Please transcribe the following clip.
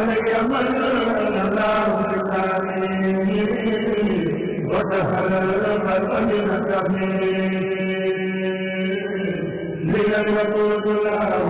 علي من الله بكامل وسهل الخلق من التقدير لمن يقول لا